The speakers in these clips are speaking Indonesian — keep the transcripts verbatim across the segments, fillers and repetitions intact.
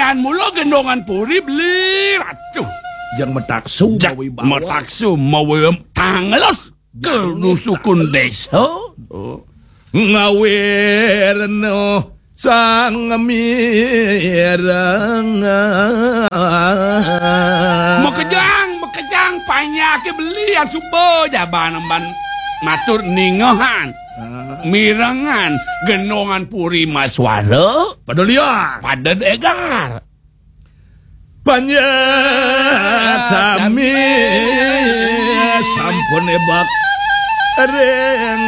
Pilihan mula gendongan puri beli ratu. Yang metaksu Jak metaksu mawe tanglos ke nusukun desa. Oh. Ngawirno sang mirang. Mekejang, mekejang panyake beli yang subo jaban ban matur ningohan. Mirangan gendongan puri maswara Pada liar pada egar. Banyak sami sampun ebak reng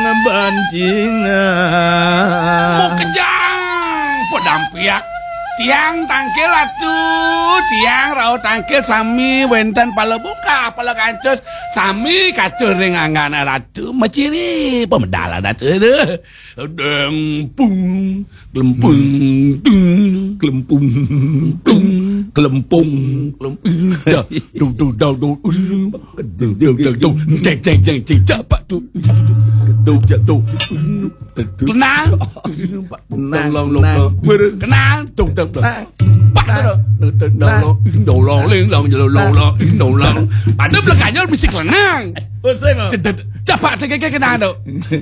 bancingan. Mau kejang podampiak tiang tangkil atuh tiang rau tangkil sami wenten pala buka pala kancus sami katur ring angan ratu maciri pemedalan atuh deh deng pung glempung tung Kelempung tung kelempung glempung dah du du du du du du du jeng jeng jeng jeng cepat tu du du tenang Nang long long long kenang tung tung tung pak tu đầu lo lên lòng đầu lo lo đầu lo ada belakangnya bisik lenang cepat ke ke kenang tu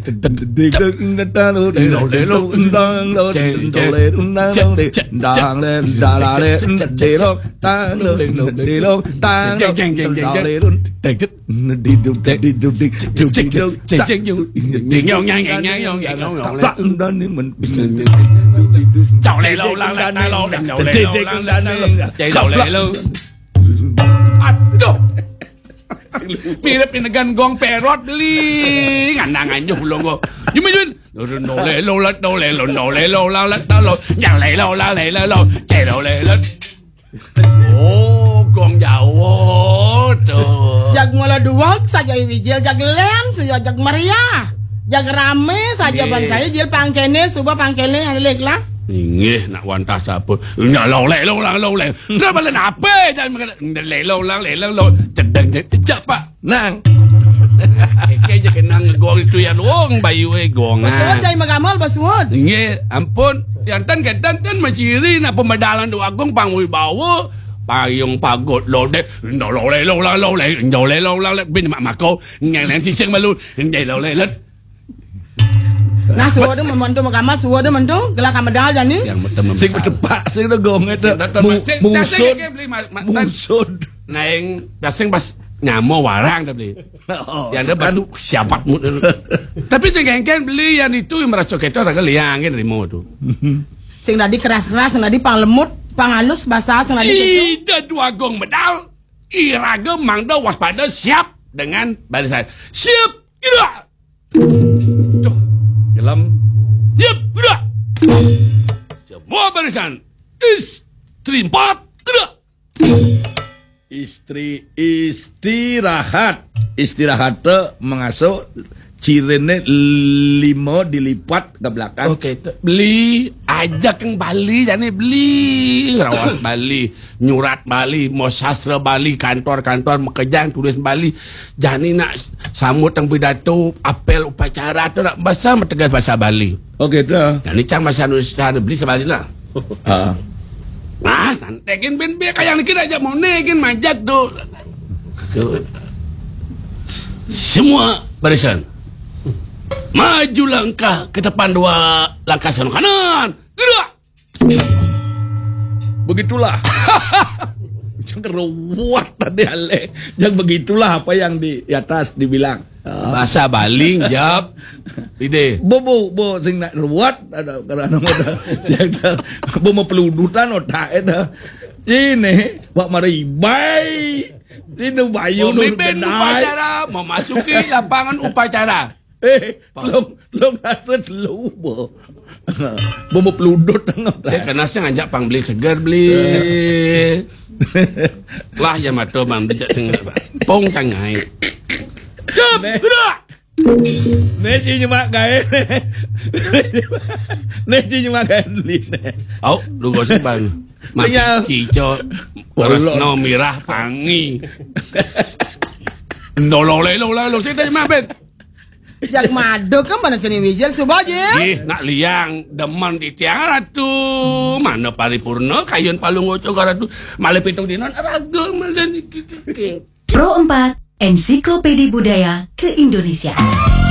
chào lê lâu lang lang lang lâu đầu lê lâu lang lang chạy đầu lê lâu aduh mirip dengan gong perot beli ngandang anjuh longo nhưng mà duyên đầu lê lâu lết đầu lê lâu đầu lê lâu lang lết đầu lâu nhàng lê lâu lang lê lâu chạy đầu lê lết oh con giàu trời jag mula duwag saja iwijil jag len suyo jag meriah jag rame saja ban saya jil pangkene suba pangkene halek lah. Nggih nak wantah sapun nya lo le lo lang lo le ndak balen ape jan le lo lang le lo cedeng cecak pak nang kayaknya kenang ngegong itu ya wong bayu e gong Basuan jai magamal basuan nggih ampun yang tan ketan tan maciri nak pemedalan do agung pangwibawa payung pagot lo de lo le lo lang lo le lo le lo lang bin mak mako ngang lang sing malu jai lo le let nah suwa tu memandu magamal suwa tu mandu gelak medal jani yang betem Sing berdepak sing gong itu Musud Musud Neng dasing pas nyamo warang dah beli. Yang ada bantu siapa mu. Tapi cengkengken beli yang itu yang merasa keco raga liang kan dari mau tu. Sing tadi keras-keras, sing tadi palemut, pangalus basah, sing tadi keco. Ida dua gong medal. Iraga mangda waspada siap dengan barisan. Siap. Ida. Tuh. Dalam. Siap. Ida. Semua barisan. Istri empat. Ida. Istri istirahat istirahat tuh mengasuh cirene lima dilipat ke belakang. Oke, okay, beli ajak yang Bali jane beli rawat Bali, nyurat Bali, mau sastra Bali, kantor-kantor mekejang tulis Bali. Jani nak samut yang pidato, apel upacara tu nak bahasa metegas bahasa Bali. Oke okay, dah. Jani cang bahasa Indonesia beli sebali lah. Ah. Nah, santekin ben be kayak kita aja mau nekin majak tuh. Tuh. Semua barisan. Maju langkah ke depan dua langkah sana kanan. Gerak. Begitulah. Keruat tadi ale. Jangan begitulah apa yang di atas dibilang. Bahasa Bali jawab ide bo bo bo sing nak ruwat ada karena ada yang bo mau peludutan otak itu ini wak mari bay ini bayu nu upacara memasuki lapangan upacara eh belum belum nasib lu bo bo mau peludut saya kena saya ngajak pang beli segar beli lah ya mato bang bijak sing pong cangai Jep, gerak. Neji nyemak gae. Neji nyemak gae line. Au, lu gosip bang. Mak cico, Resno Mirah Pangi. No lo le lo lo lo sih dah mak ben. Jak madu kan mana kini wijil subuh Jil. Ih, nak liang demen di tiang ratu. Mana paripurna kayun palung oco ratu. Malah pitung dinon raga malah iki. Pro empat, Ensiklopedia Budaya ke Indonesia.